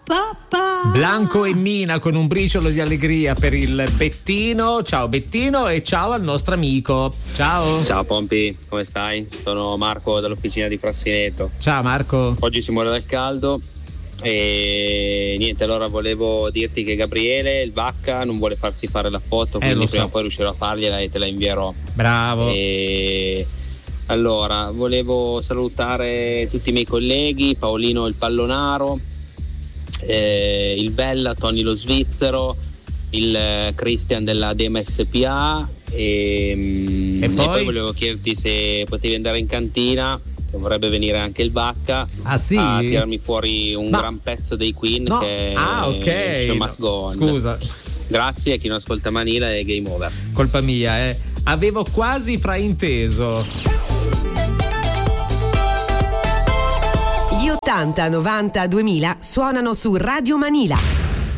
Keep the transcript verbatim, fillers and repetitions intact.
Blanco e Mina con un briciolo di allegria per il Bettino. Ciao Bettino e ciao al nostro amico. Ciao. Ciao Pompi, come stai? Sono Marco dall'officina di Frassineto. Ciao Marco. Oggi si muore dal caldo e niente, allora volevo dirti che Gabriele, il Vacca, non vuole farsi fare la foto, Eh, quindi lo so. prima o poi riuscirò a fargliela e te la invierò. Bravo. E allora, volevo salutare tutti i miei colleghi, Paolino il Pallonaro, eh, il Bella, Tony lo Svizzero, il eh, Christian della D M S P A e, E e poi? poi volevo chiederti se potevi andare in cantina, che vorrebbe venire anche il Vacca, Ah, sì? a tirarmi fuori un Ma- gran pezzo dei Queen, No. che Ah, ok. è Show Must Go On. Scusa, Grazie a chi non ascolta Manila e Game Over. colpa mia, eh. Avevo quasi frainteso. Gli ottanta, novanta, duemila suonano su Radio Manila.